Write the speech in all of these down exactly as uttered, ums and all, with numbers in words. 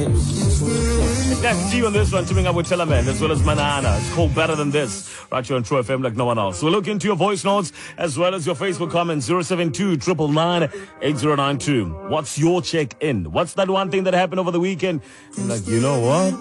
That's G on this one, teaming up with Teleman as well as Manana. It's called Better Than This, right here on True F M like no one else. We'll look into your voice notes as well as your Facebook comments, zero seven two, nine nine nine, eight zero nine two. What's your check-in? What's that one thing that happened over the weekend? I'm like, you know what?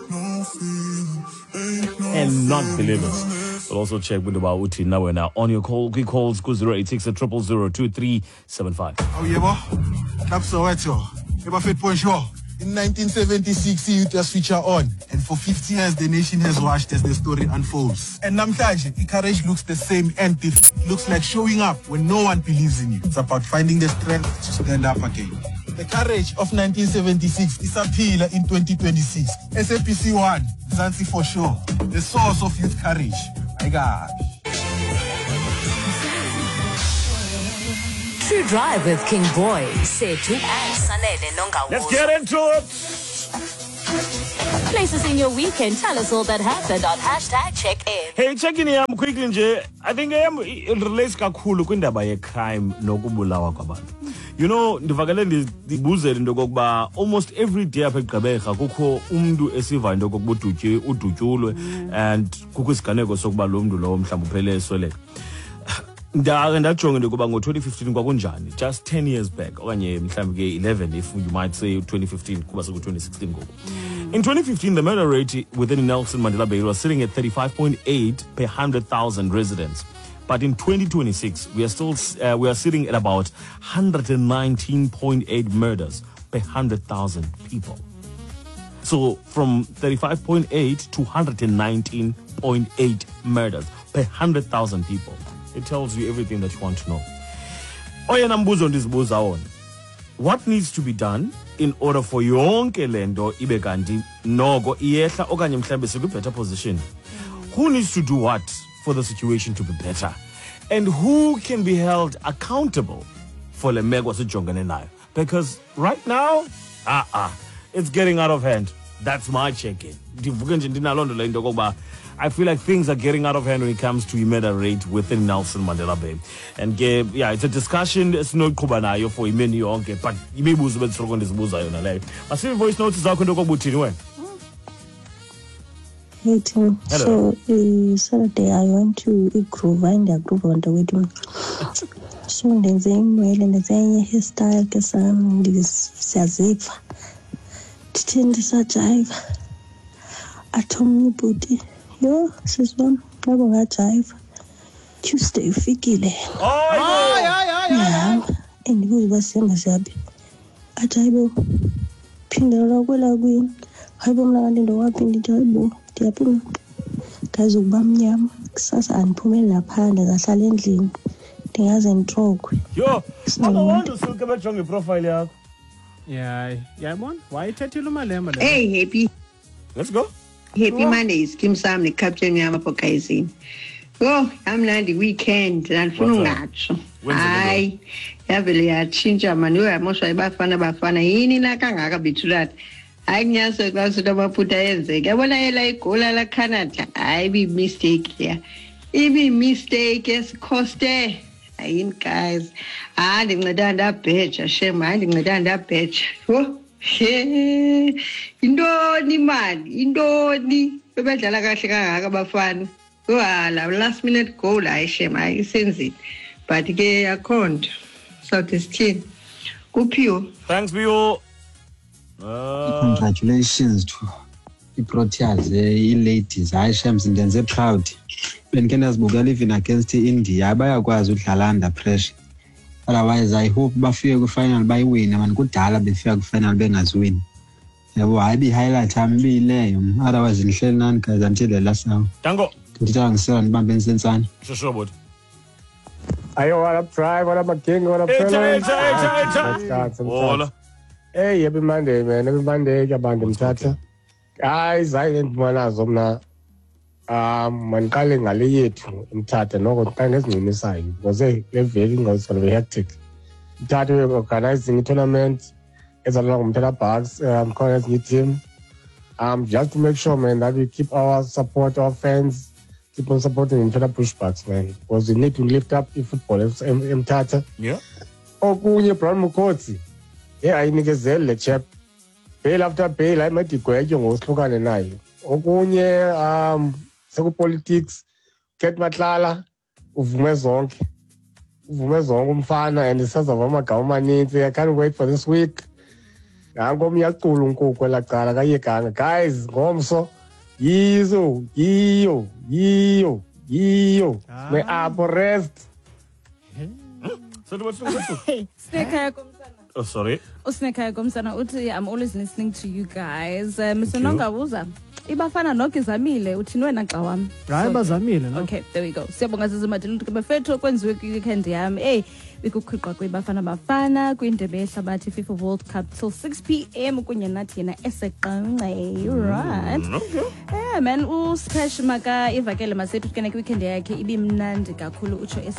And not believe it. We'll also check with about Uti now and now on your call. Quick calls, go zero eight six at zero zero zero two three seven five. Oh, yeah, boy. That's so right, yo. Ever fit point show. In nineteen seventy-six, you just switch on. And for fifty years, the nation has watched as the story unfolds. And namhlanje, courage looks the same empty. It looks like showing up when no one believes in you. It's about finding the strength to stand up again. The courage of nineteen seventy-six is a pillar in twenty twenty-six. S A P C one, Zanzi for sure. The source of youth courage. My God. True Drive with King Boy, Setu and Sanele Nonga. Let's get into it. Places in your weekend. Tell us all that happened on hashtag check-in. Hey, check-in yam quickly nje. I think I am relates kakhulu kwindaba ye crime nokubulawa kwabantu. You know, ndivakale ndibuze into kokuba almost every day apha eGqeberha kukho umuntu esiva into kokuba udutye udutyulwe and kukho isiganeko sokuba lo muntu lo mhlawumbe uphele esweleka. Ndake ndajonga into kokuba ngo twenty fifteen kwakunjani, just ten years back okanye mhlawumbe ke eleven if you might say twenty fifteen kuba seku twenty sixteen ngoku. In twenty fifteen, the murder rate within Nelson Mandela Bay was sitting at thirty-five point eight per one hundred thousand residents. But in twenty twenty-six, we are still uh, we are sitting at about one hundred nineteen point eight murders per one hundred thousand people. So from thirty-five point eight to one hundred nineteen point eight murders per one hundred thousand people. It tells you everything that you want to know. Oyena mbuzo ndizibuza wona. What needs to be done in order for yonke lento ibe kanti noko iyehla okanye mhlambe siku better position? Who needs to do what for the situation to be better? And who can be held accountable for le meko sijongene nayo? Because right now, ah ah, it's getting out of hand. That's my check-in. Ndivuke nje ndinalondo le into kokuba I feel like things are getting out of hand when it comes to murder rate within Nelson Mandela Bay. And uh, yeah, it's a discussion. It's not kubanayo for imeni yonke, but imibuzo betsoko ndizibuza yona leyo. Masive voice notes zakho into kokubuthini wena? Hey Tim, so uh, Saturday I went to Grove and the group on the way to so ndenze imwele ndenze enye hairstyle ke sami ndisiyaziva. Ndithi ndisajiva. Athomnye booty. Yo, sizwa ngabo ngajive. Tuesday ufikile. Oh, yeah, yeah, yeah. And kuze basema zabi. Ajibe. Phindela kwela kwini. Hayibo mina kanti ndowaphi ndithi hayibo. Ndiyaphuma. Gazi ukuba mnyama. Kusasa aniphume laphandle ngahlala endlini. Ndingaze ntrokwe. Yo, mama wanda usuke bejonge profile yakho. Yeah, yeah, man. Why tattoo malema? Hey, happy. Let's go. Happy oh. Mondays. Kim Sam the captain yama pokaizini. Oh, I'm not the weekend and funungacho. Ai, yavele yachinja manu yamosha ibafana bafana yini nakangaka bitulat. Ai nyaso kwasuta mafuta yenze. Yabona yela igola la Canada. Ai be mistake here. Ibi mistake is coste. Ayin guys. Ah, ndingadanda becha shema ndingadanda becha. Oh. Indoni mali, indoni. Bebedlala kahle kangaka abafana. Wala last minute goal ayishema ayisenzile. But ke yakhonda. South Eastern. Kuphiwo. Thanks Biyo. Uh, Congratulations to the Proteas, the ladies. I am sindenze proud. Benke ndazibukela even against India bayakwazi udlala under pressure. Otherwise I hope bafike ku final bayiwina man kudala befika ku final bengaziwini. Yabo hayi highlight ami leyo. Otherwise nihleli nani guys until the last hour. Tango. Ngithatha ngisela nibambe insensana. Shosho bot. Ayo what up drive, what up a king, what up fellas. Hola. Hey, happy Monday man, happy Monday yabantu mthatha. Guys, I didn't wanna zomna um manikale ngale yethu mthatha noko xa ngezincinisayo because le veki ngozona be hectic. Mthatha we organizing a tournament ezalwa ngumthatha Bucks um khona ezinye team um just to make sure man that we keep our support, our fans keep on supporting umthatha Bushbucks man because we need to lift up the football mthatha. Yeah. Okunye Brown Mukotsi yeah ayinikezele le chap bail after bail ayimadigwetyo ngosihlukane nayo okunye um sekupolitics Ket Matlala uvume zonke uvume zonke umfana and sazava amagama amaninzi. I can't wait for this week. Nango umyacula unkukhu elacala kayekanga guys ngomso yizo yiyo yiyo yiyo me apho rest. So what's the Snake Oh, sorry. Usnekhaya Komsana uthi I'm always listening to you guys. Uh, Mister Nongabuza. Ibafana nonke zamile uthini wena xa wami? Hayi bazamile no. Okay, there we go. Siyabonga sizimadini ukuthi bafethu kwenziwe weekend yami. Hey, bikuqhiqwa kwebafana bafana kwindebe yehlabathi FIFA World Cup till six p m kunye nathi yena eseqanqe. Right. Okay. Yeah man, uSpesh maka ivakele masethu kene weekend yakhe ibimnandi kakhulu utsho